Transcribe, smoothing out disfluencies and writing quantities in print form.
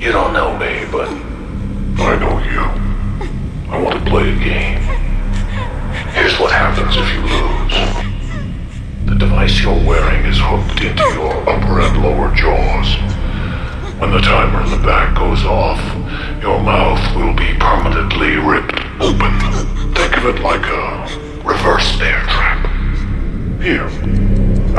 You don't know me, but I know you. I want to play a game. Here's what happens if you lose. The device you're wearing is hooked into your upper and lower jaws. When the timer in the back goes off, your mouth will be